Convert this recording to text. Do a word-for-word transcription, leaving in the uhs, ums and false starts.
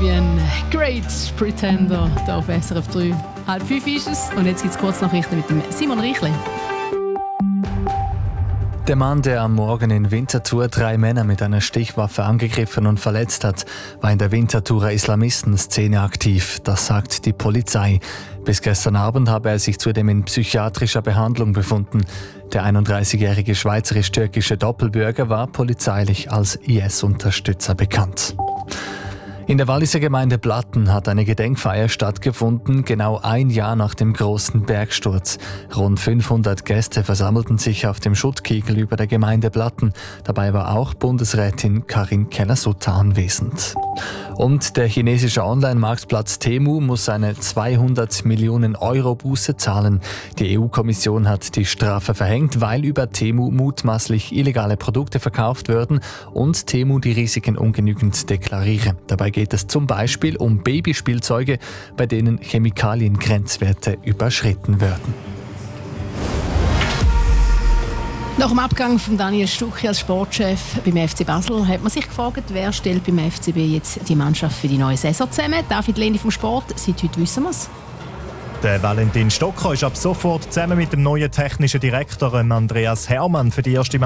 Vivian, Great Pretender, hier auf S R F drei. Halb fünf ist es und jetzt gibt es kurz Nachrichten mit dem Simon Reichli. Der Mann, der am Morgen in Winterthur drei Männer mit einer Stichwaffe angegriffen und verletzt hat, war in der Winterthurer Islamistenszene aktiv. Das sagt die Polizei. Bis gestern Abend habe er sich zudem in psychiatrischer Behandlung befunden. Der einunddreißigjährige schweizerisch-türkische Doppelbürger war polizeilich als I S-Unterstützer bekannt. In der Walliser Gemeinde Blatten hat eine Gedenkfeier stattgefunden, genau ein Jahr nach dem großen Bergsturz. Rund fünfhundert Gäste versammelten sich auf dem Schuttkiegel über der Gemeinde Blatten. Dabei war auch Bundesrätin Karin Keller-Sutter anwesend. Und der chinesische Online-Marktplatz Temu muss eine zweihundert Millionen Euro Buße zahlen. Die E U-Kommission hat die Strafe verhängt, weil über Temu mutmaßlich illegale Produkte verkauft würden und Temu die Risiken ungenügend deklariere. Dabei geht es zum Beispiel um Babyspielzeuge, bei denen Chemikaliengrenzwerte überschritten werden. Nach dem Abgang von Daniel Stucki als Sportchef beim F C Basel hat man sich gefragt, wer stellt beim F C B jetzt die Mannschaft für die neue Saison zusammen. David Lehni vom Sport, seit heute wissen wir es. Der Valentin Stocker ist ab sofort zusammen mit dem neuen technischen Direktor Andreas Hermann für die erste